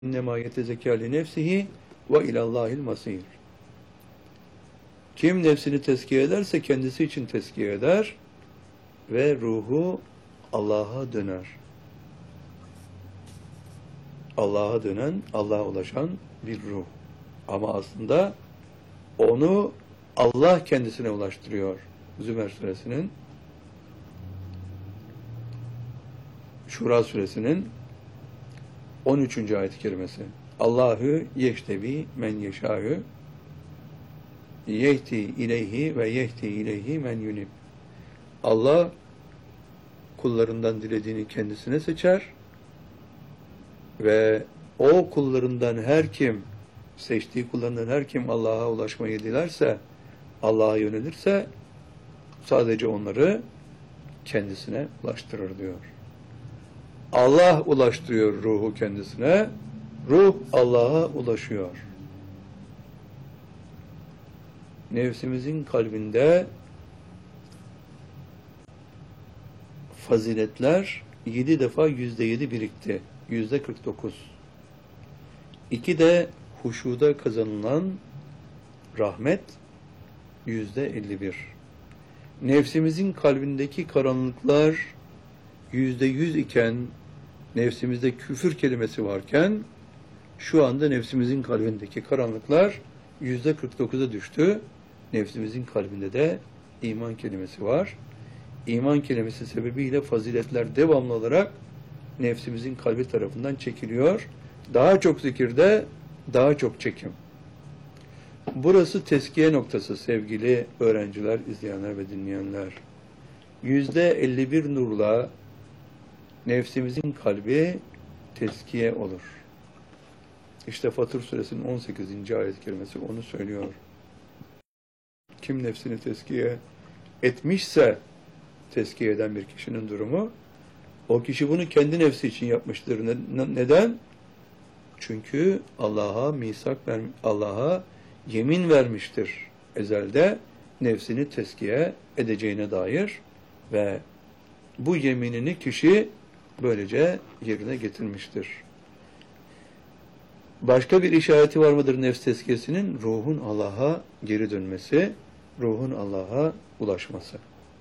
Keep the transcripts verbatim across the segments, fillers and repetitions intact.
İnnemâ yetezekâ li nefsihi ve ilallâhil masîr. Kim nefsini tezkiye ederse kendisi için tezkiye eder ve ruhu Allah'a döner. Allah'a dönen, Allah'a ulaşan bir ruh. Ama aslında onu Allah kendisine ulaştırıyor. Zümer suresinin, Şura suresinin on üçüncü ayet-i kerimesi. Allahu yeştebi men yeşâhü yehti ileyhi ve yehti ileyhi men yunib. Allah kullarından dilediğini kendisine seçer ve o kullarından her kim, seçtiği kullarından her kim Allah'a ulaşmayı dilerse, Allah'a yönelirse sadece onları kendisine ulaştırır diyor. Allah ulaştırıyor ruhu kendisine, ruh Allah'a ulaşıyor. Nefsimizin kalbinde faziletler yedi defa yüzde yedi birikti. Yüzde kırk dokuz. İki de huşuda kazanılan rahmet yüzde elli bir. Nefsimizin kalbindeki karanlıklar yüzde yüz iken, nefsimizde küfür kelimesi varken, şu anda nefsimizin kalbindeki karanlıklar yüzde kırk dokuza düştü. Nefsimizin kalbinde de iman kelimesi var. İman kelimesi sebebiyle faziletler devamlı olarak nefsimizin kalbi tarafından çekiliyor. Daha çok zikirde, daha çok çekim. Burası tezkiye noktası sevgili öğrenciler, izleyenler ve dinleyenler. Yüzde elli bir nurla nefsimizin kalbi tezkiye olur. İşte Fatır suresinin on sekizinci ayet-i kerimesi onu söylüyor. Kim nefsini tezkiye etmişse, tezkiye eden bir kişinin durumu, o kişi bunu kendi nefsi için yapmıştır. Neden? Çünkü Allah'a misak vermiş, Allah'a yemin vermiştir ezelde nefsini tezkiye edeceğine dair ve bu yeminini kişi böylece yerine getirmiştir. Başka bir işareti var mıdır nefs tezkiyesinin? Ruhun Allah'a geri dönmesi, ruhun Allah'a ulaşması.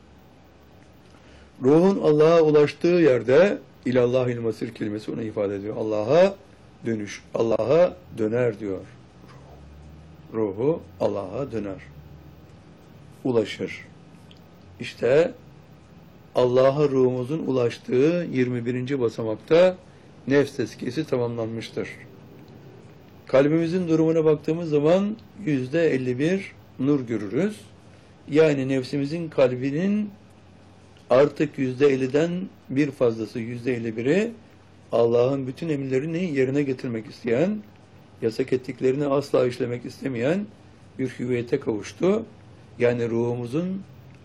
Ruhun Allah'a ulaştığı yerde ilallahil masir kelimesi onu ifade ediyor. Allah'a dönüş, Allah'a döner diyor. Ruhu Allah'a döner. Ulaşır. İşte Allah'a ruhumuzun ulaştığı yirmi birinci basamakta nefs tezkiyesi tamamlanmıştır. Kalbimizin durumuna baktığımız zaman yüzde elli bir nur görürüz. Yani nefsimizin kalbinin artık yüzde elliden bir fazlası, yüzde elli biri Allah'ın bütün emirlerini yerine getirmek isteyen, yasak ettiklerini asla işlemek istemeyen bir hüviyete kavuştu. Yani ruhumuzun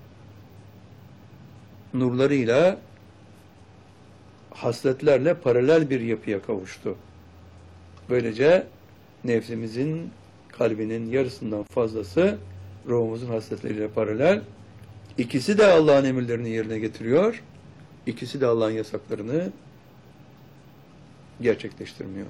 nurlarıyla, hasletlerle paralel bir yapıya kavuştu. Böylece nefsimizin, kalbinin yarısından fazlası ruhumuzun hasletleriyle paralel. İkisi de Allah'ın emirlerini yerine getiriyor. İkisi de Allah'ın yasaklarını gerçekleştirmiyor.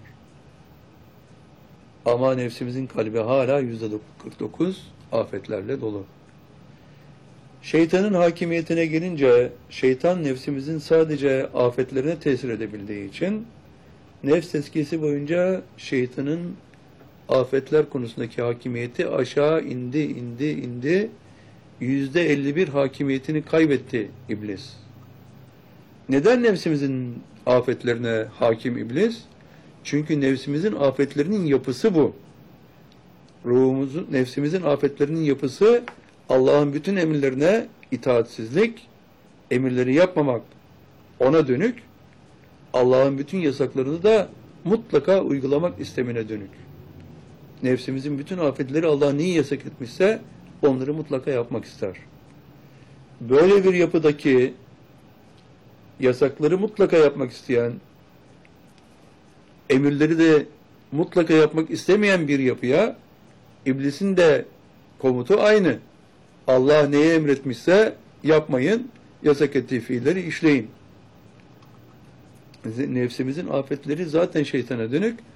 Ama nefsimizin kalbi hala yüzde kırk dokuz afetlerle dolu. Şeytanın hakimiyetine gelince, şeytan nefsimizin sadece afetlerine tesir edebildiği için, nefs tezkiyesi boyunca şeytanın afetler konusundaki hakimiyeti aşağı indi, indi, indi. Yüzde elli bir hakimiyetini kaybetti iblis. Neden nefsimizin afetlerine hakim iblis? Çünkü nefsimizin afetlerinin yapısı bu. Ruhumuzun, nefsimizin afetlerinin yapısı Allah'ın bütün emirlerine itaatsizlik, emirleri yapmamak ona dönük, Allah'ın bütün yasaklarını da mutlaka uygulamak istemine dönük. Nefsimizin bütün afetleri Allah neyi yasak etmişse onları mutlaka yapmak ister. Böyle bir yapıdaki yasakları mutlaka yapmak isteyen, emirleri de mutlaka yapmak istemeyen bir yapıya iblisin de komutu aynı. Allah neye emretmişse yapmayın, yasak ettiği fiilleri işleyin. Nefsimizin afetleri zaten şeytana dönük.